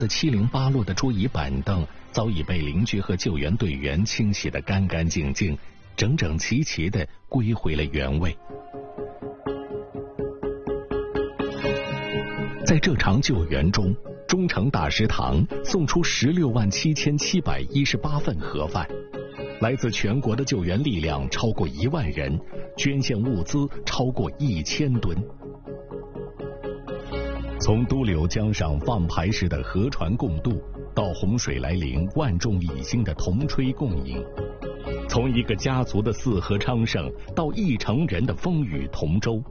的七零八落的桌椅板凳早已被邻居和救援队员清洗得干干净净，整整齐齐地归回了原位。在这场救援中，中诚大食堂送出167718份盒饭，来自全国的救援力量超过1万人，捐献物资超过1000吨。从都柳江上放牌时的河船共渡，到洪水来临万众一心的铜吹共饮，从一个家族的四合昌盛到1城人的风雨同舟，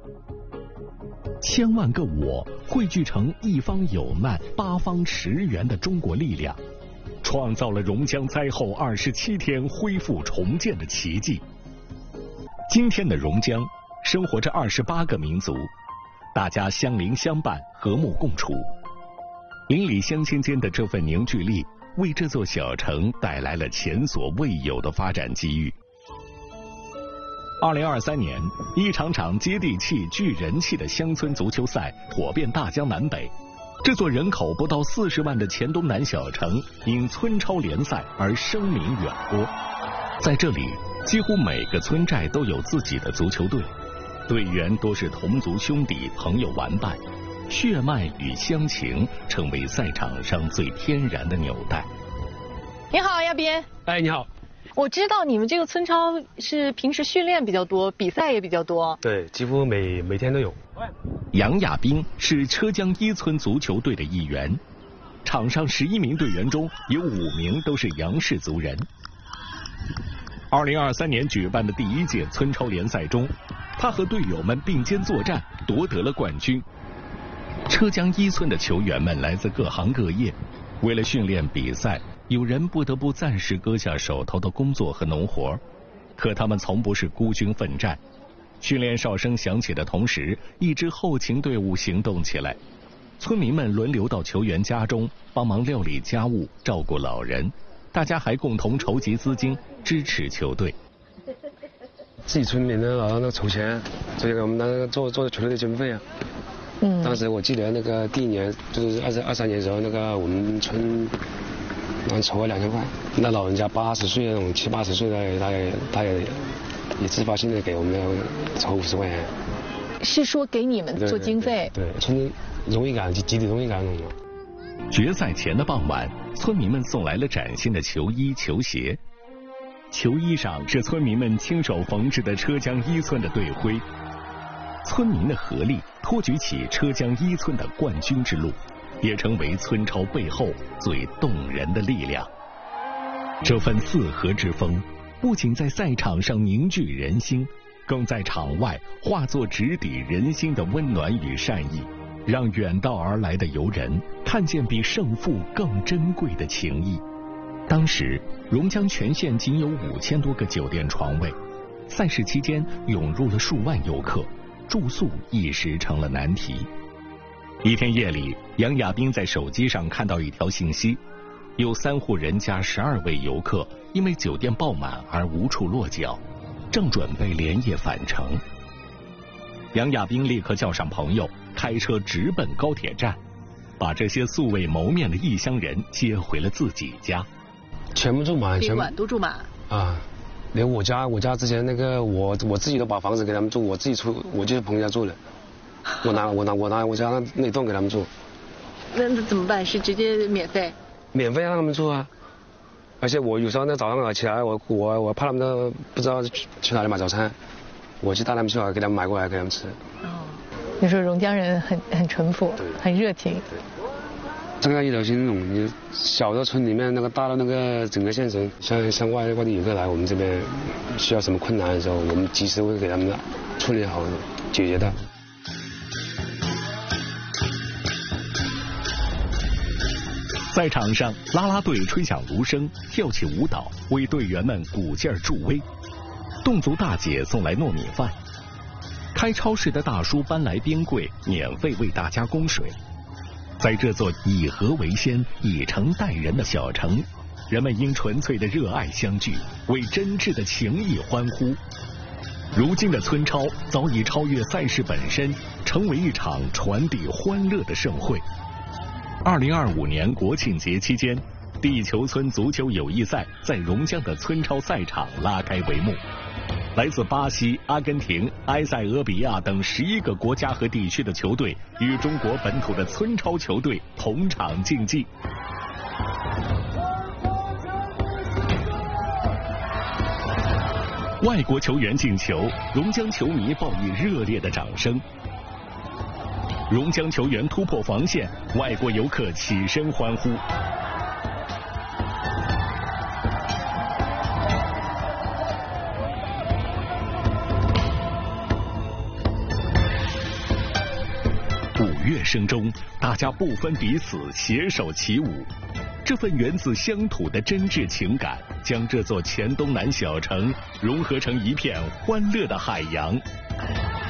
千万个我汇聚成一方有难八方驰援的中国力量，创造了榕江灾后27天恢复重建的奇迹。今天的榕江生活着28个民族，大家相邻相伴，和睦共处。邻里乡亲间的这份凝聚力，为这座小城带来了前所未有的发展机遇。2023年，一场场接地气、聚人气的乡村足球赛火遍大江南北。这座人口不到40万的黔东南小城，因村超联赛而声名远播。在这里，几乎每个村寨都有自己的足球队，队员多是同族兄弟、朋友玩伴，血脉与乡情成为赛场上最天然的纽带。 你好，亚斌。 哎，你好。 我知道你们这个村超是平时训练比较多，比赛也比较多。 对，几乎每天都有。 杨亚斌是车江一村足球队的一员，场上11名队员中有5名都是杨氏族人。2023年举办的第1届村超联赛中，他和队友们并肩作战，夺得了冠军。车江一村的球员们来自各行各业，为了训练比赛，有人不得不暂时搁下手头的工作和农活，可他们从不是孤军奋战。训练哨声响起的同时，一支后勤队伍行动起来，村民们轮流到球员家中帮忙料理家务、照顾老人，大家还共同筹集资金支持球队。 自己村民呢，然后那筹钱，所以我们那个做球队的经费啊。当时我记得那个第1年就是23年的时候，那个我们村筹了2000块，那老人家80岁那种70、80岁的，他也自发性的给我们筹50块钱。 是说给你们做经费？ 对，村荣誉感、集体荣誉感那种。 决赛前的傍晚，村民们送来了崭新的球衣、球鞋。球衣上是村民们亲手缝制的车江一村的队徽。村民的合力托举起车江一村的冠军之路，也成为村超背后最动人的力量。这份四合之风，不仅在赛场上凝聚人心，更在场外化作直抵人心的温暖与善意，让远道而来的游人看见比胜负更珍贵的情谊。当时，榕江全县仅有5000多个酒店床位，赛事期间涌入了数万游客，住宿一时成了难题。一天夜里，杨亚斌在手机上看到一条信息，有3户人家12位游客因为酒店爆满而无处落脚，正准备连夜返程。杨亚斌立刻叫上朋友，开车直奔高铁站，把这些素未谋面的异乡人接回了自己家。 全部住满， 宾馆都住满啊！连我家之前那个我自己都把房子给他们住，我自己我就是朋友家住的，我拿我家那栋给他们住。 那怎么办？是直接免费？ 免费让他们住啊！而且我有时候那早上起来，我怕他们都不知道去哪里买早餐，我去带他们去给他们买过来给他们吃。 哦，你说榕江人很淳朴，很热情。 这个一条心那种，你小的村里面那个大的那个整个县城，像外地游客来我们这边需要什么困难的时候，我们及时会给他们处理好解决的。 在场上，啦啦队吹响芦笙，跳起舞蹈，为队员们鼓劲儿助威。侗族大姐送来糯米饭，开超市的大叔搬来冰柜，免费为大家供水。在这座以和为先、以诚待人的小城，人们因纯粹的热爱相聚，为真挚的情谊欢呼。如今的村超早已超越赛事本身，成为一场传递欢乐的盛会。 2025年国庆节期间，地球村足球友谊赛在榕江的村超赛场拉开帷幕。来自巴西、阿根廷、埃塞俄比亚等11个国家和地区的球队与中国本土的村超球队同场竞技。外国球员进球，榕江球迷报以热烈的掌声。榕江球员突破防线，外国游客起身欢呼。舞乐声中，大家不分彼此，携手起舞。这份源自乡土的真挚情感，将这座黔东南小城融合成一片欢乐的海洋。